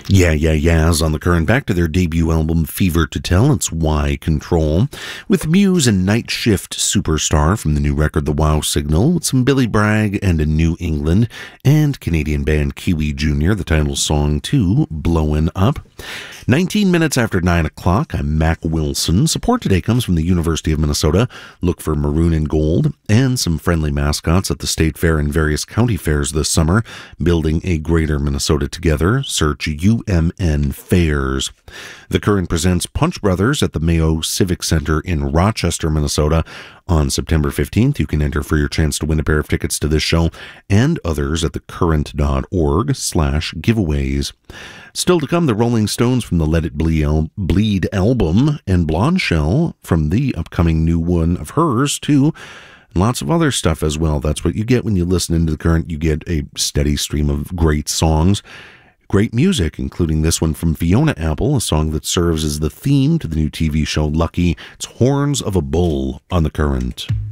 Yeahs on the Current, back to their debut album Fever to Tell. It's Y Control, with Muse and Night Shift Superstar from the new record The Wow Signal, with some Billy Bragg and a New England, and Canadian band Kiwi Jr., the title song to Blowin' Up. 19 minutes after 9 o'clock, I'm Mac Wilson. Support today comes from the University of Minnesota. Look for Maroon and Gold and some friendly mascots at the State Fair and various county fairs this summer. Building a Greater Minnesota Together. Search UMN Fairs. The Current presents Punch Brothers at the Mayo Civic Center in Rochester, Minnesota on September 15th. You can enter for your chance to win a pair of tickets to this show and others at thecurrent.org/giveaways. Still to come, the Rolling Stones from the Let It Bleed album, and Blonde Shell from the upcoming new one of hers, too. And lots of other stuff as well. That's what you get when you listen into The Current. You get a steady stream of great songs, great music, including this one from Fiona Apple, a song that serves as the theme to the new TV show Lucky. It's Horns of a Bull on The Current.